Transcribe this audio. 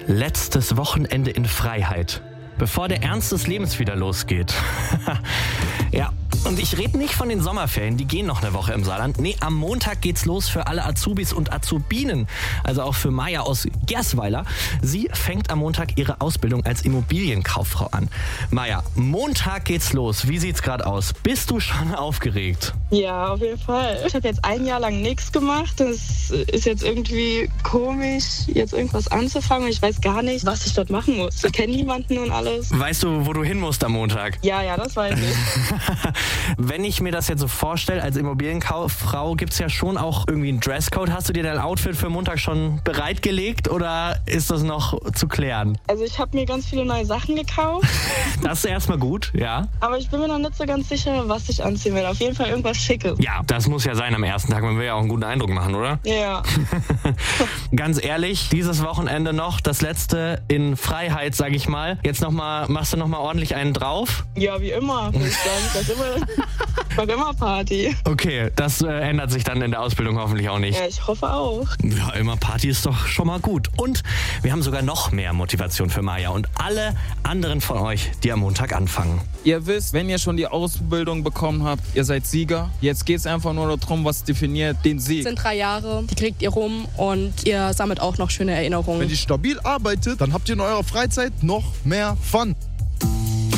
Letztes Wochenende in Freiheit, bevor der Ernst des Lebens wieder losgeht. Ja, und ich rede nicht von den Sommerferien, die gehen noch eine Woche im Saarland. Nee, am Montag geht's los für alle Azubis und Azubinen, also auch für Maja aus Gersweiler. Sie fängt am Montag ihre Ausbildung als Immobilienkauffrau an. Maja, Montag geht's los. Wie sieht's gerade aus? Bist du schon aufgeregt? Ja, auf jeden Fall. Ich habe jetzt 1 Jahr lang nichts gemacht. Das ist jetzt irgendwie komisch, jetzt irgendwas anzufangen. Ich weiß gar nicht, was ich dort machen muss. Ich kenne niemanden und alles. Weißt du, wo du hin musst am Montag? Ja, das weiß ich. Wenn ich mir das jetzt so vorstelle, als Immobilienkauffrau gibt es ja schon auch irgendwie einen Dresscode. Hast du dir dein Outfit für Montag schon bereitgelegt oder ist das noch zu klären? Also ich habe mir ganz viele neue Sachen gekauft. Das ist erstmal gut, ja. Aber ich bin mir noch nicht so ganz sicher, was ich anziehen will. Auf jeden Fall irgendwas Schickes. Ja, das muss ja sein am ersten Tag. Man will ja auch einen guten Eindruck machen, oder? Ja. Ganz ehrlich, dieses Wochenende noch, das letzte in Freiheit, sag ich mal. Jetzt machst du noch mal ordentlich einen drauf? Ja, wie immer, würde ich sagen. Ich mache immer Party. Okay, das ändert sich dann in der Ausbildung hoffentlich auch nicht. Ja, ich hoffe auch. Ja, immer Party ist doch schon mal gut. Und wir haben sogar noch mehr Motivation für Maja und alle anderen von euch, die am Montag anfangen. Ihr wisst, wenn ihr schon die Ausbildung bekommen habt, ihr seid Sieger. Jetzt geht es einfach nur darum, was definiert den Sieg. Es sind 3 Jahre, die kriegt ihr rum und ihr sammelt auch noch schöne Erinnerungen. Wenn ihr stabil arbeitet, dann habt ihr in eurer Freizeit noch mehr Fun.